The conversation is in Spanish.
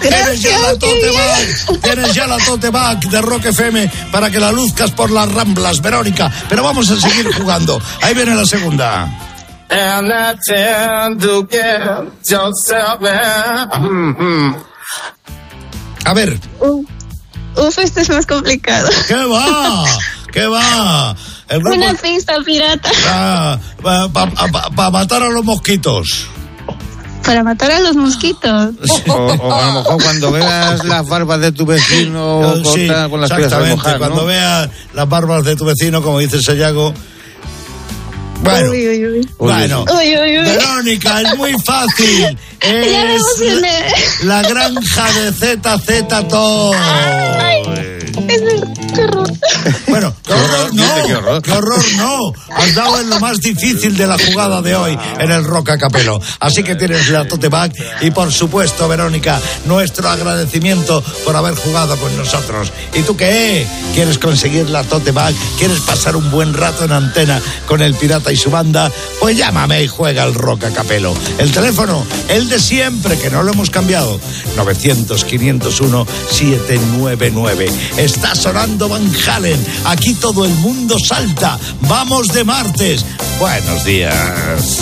Tienes ya la tote bag. Tienes ya la tote bag de Rock FM para que la luzcas por las Ramblas, Verónica. Pero vamos a seguir jugando. Ahí viene la segunda. And I tend to get yourself A ver. Este es más complicado. ¿Qué va? ¿Qué va? El grupo... Una pista pirata. Para matar a los mosquitos. Para matar a los mosquitos. O a lo mejor cuando veas las barbas de tu vecino Sí, con las piedras de mojar, ¿no? Cuando veas las barbas de tu vecino, como dice Sayago. Bueno, bueno. Verónica, es muy fácil. Ya me emocioné. La granja de ZZ Top. Qué horror. Bueno, qué horror no. Has dado en lo más difícil de la jugada de hoy en el Rock a Capelo. Así que tienes la tote bag y por supuesto, Verónica, nuestro agradecimiento por haber jugado con nosotros. ¿Y tú qué? ¿Quieres conseguir la tote bag? ¿Quieres pasar un buen rato en antena con el Pirata y su banda? Pues llámame y juega al Rock a Capelo. El teléfono, el de siempre, que no lo hemos cambiado. 900-501-799. Está sonando Van Halen. Aquí todo el mundo salta. Vamos de martes. Buenos días.